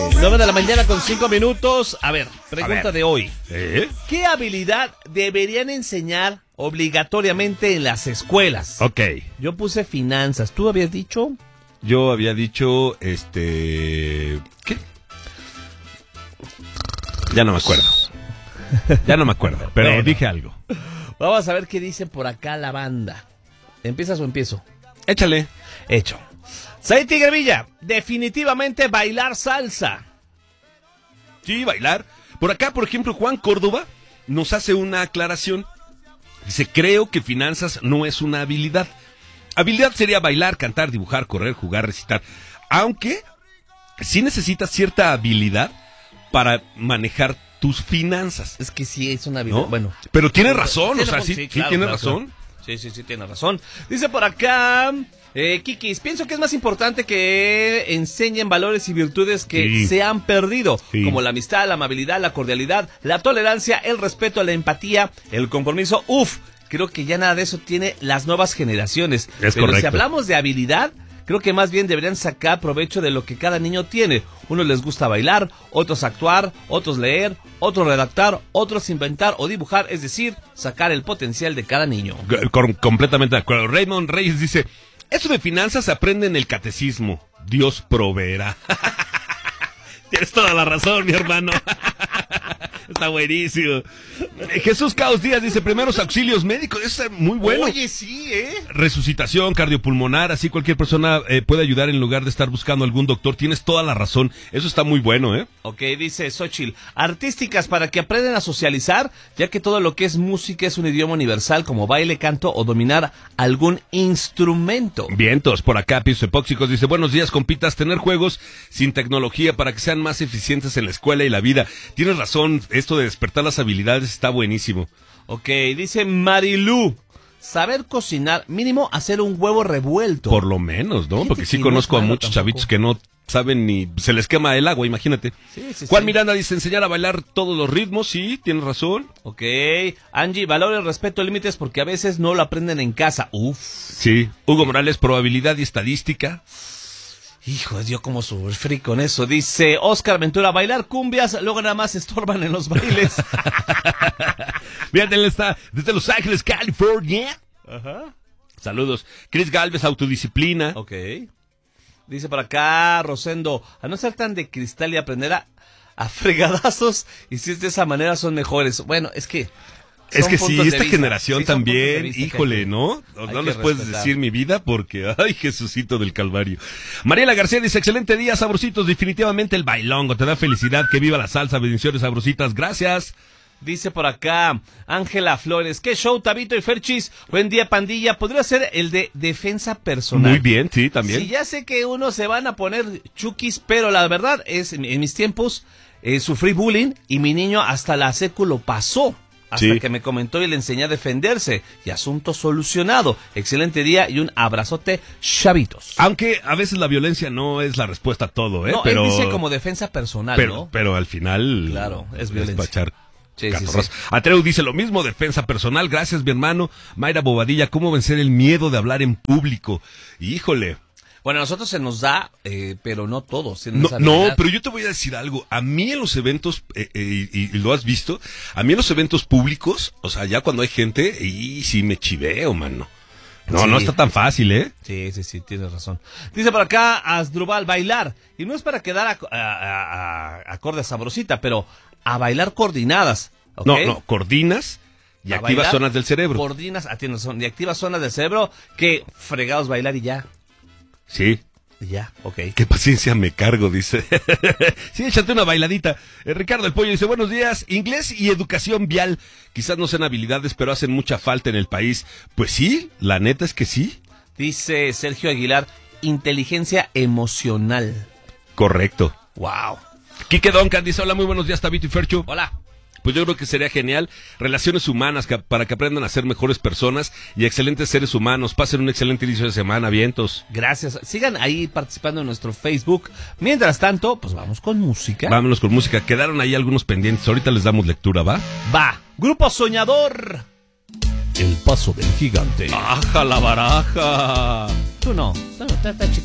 9 de la mañana con 5 minutos. A ver, pregunta de hoy. ¿Qué habilidad deberían enseñar obligatoriamente en las escuelas? Ok. Yo puse finanzas. ¿Tú habías dicho? Yo había dicho, ¿qué? Ya no me acuerdo. Pero Bueno. dije algo. Vamos a ver qué dice por acá la banda. ¿Empiezas o empiezo? Échale. Hecho. Said Tigrevilla, definitivamente bailar salsa. Sí, bailar. Por acá, por ejemplo, Juan Córdoba nos hace una aclaración. Dice, creo que finanzas no es una habilidad. Habilidad sería bailar, cantar, dibujar, correr, jugar, recitar. Aunque sí necesitas cierta habilidad para manejar tus finanzas. Es que sí, es una habilidad. ¿No? Bueno. Pero tiene razón, o sea, sí, tiene claro. razón. Sí, tiene razón. Dice por acá, Kikis, pienso que es más importante que enseñen valores y virtudes que se han perdido, como la amistad, la amabilidad, la cordialidad, la tolerancia, el respeto, la empatía, el compromiso. Creo que ya nada de eso tiene las nuevas generaciones. Es Pero correcto. si hablamos de habilidad, creo que más bien deberían sacar provecho de lo que cada niño tiene. Unos les gusta bailar, otros actuar, otros leer, otros redactar, otros inventar o dibujar, es decir, sacar el potencial de cada niño. Completamente de acuerdo. Raymond Reyes dice, eso de finanzas se aprende en el catecismo. Dios proveerá. Tienes toda la razón, mi hermano. Está buenísimo. Jesús Caos Díaz dice, primeros auxilios médicos. Eso es muy bueno. Oye, sí, Resucitación cardiopulmonar, así cualquier persona puede ayudar en lugar de estar buscando algún doctor. Tienes toda la razón. Eso está muy bueno, Ok, dice Xochitl, artísticas para que aprendan a socializar, ya que todo lo que es música es un idioma universal, como baile, canto o dominar algún instrumento. Vientos, por acá, Pisos Epóxicos dice, buenos días, compitas, tener juegos sin tecnología para que sean más eficientes en la escuela y la vida. Tienes razón, esto de despertar las habilidades está buenísimo. Ok, dice Marilú, saber cocinar, mínimo hacer un huevo revuelto. Por lo menos, ¿no? Fíjate Porque sí que conozco no es a malo muchos tampoco. chavitos que no saben ni... Se les quema el agua, imagínate. Sí. Juan Miranda dice, enseñar a bailar todos los ritmos, sí, tienes razón. Ok, Angie, valor el respeto, límites, porque a veces no lo aprenden en casa. Sí. Hugo Morales, probabilidad y estadística. Hijo de Dios, cómo sufrí con eso. Dice Oscar Ventura, bailar cumbias, luego nada más estorban en los bailes. Mira, él está desde Los Ángeles, California. Ajá. Saludos. Chris Galvez, autodisciplina. Ok. Dice por acá Rosendo, a no ser tan de cristal y aprender a fregadazos, y si es de esa manera son mejores. Bueno, es que sí, esta generación también, híjole, ¿no? No les puedes respetar. decir mi vida porque, ay, Jesucito del Calvario. Mariela García dice, excelente día, sabrositos, definitivamente el bailongo, te da felicidad, que viva la salsa, bendiciones, sabrositas, gracias. Dice por acá Ángela Flores, qué show, Tabito y Ferchis, buen día, pandilla, podría ser el de defensa personal. Muy bien, sí, también. Sí, ya sé que unos se van a poner chukis, pero la verdad es, en mis tiempos, sufrí bullying y mi niño hasta la secu lo pasó. Hasta que me comentó y le enseñé a defenderse. Y asunto solucionado. Excelente día y un abrazote, chavitos. Aunque a veces la violencia no es la respuesta a todo, ¿eh? No, pero él dice como defensa personal, ¿no? Pero al final... Claro, es violencia. Despachar Sí. Atreu dice lo mismo, defensa personal. Gracias, mi hermano. Mayra Bobadilla, ¿cómo vencer el miedo de hablar en público? Híjole. Bueno, a nosotros se nos da, pero no todos. No, pero yo te voy a decir algo. A mí en los eventos, y lo has visto, a mí en los eventos públicos, o sea, ya cuando hay gente, y sí me chiveo, mano. No está tan fácil, ¿eh? Sí, tienes razón. Dice por acá Asdrubal, bailar. Y no es para quedar acorde a sabrosita, pero a bailar coordinadas. ¿Okay? No, coordinas y activas zonas del cerebro. Coordinas, y activas zonas del cerebro que fregados bailar y ya. Sí. Ya, ok. Qué paciencia me cargo, dice. Sí, échate una bailadita. Ricardo el Pollo dice, buenos días, inglés y educación vial. Quizás no sean habilidades, pero hacen mucha falta en el país. Pues sí, la neta es que sí. Dice Sergio Aguilar, inteligencia emocional. Correcto. Wow. Quique Duncan dice, hola, muy buenos días, Tabito y Ferchu. Hola. Pues yo creo que sería genial, relaciones humanas para que aprendan a ser mejores personas y excelentes seres humanos. Pasen un excelente inicio de semana, vientos. Gracias. Sigan ahí participando en nuestro Facebook. Mientras tanto, pues vamos con música. Vámonos con música. Quedaron ahí algunos pendientes. Ahorita les damos lectura, ¿va? Va. Grupo Soñador. El paso del gigante. ¡Aja la baraja! Tú no. Está chiquito.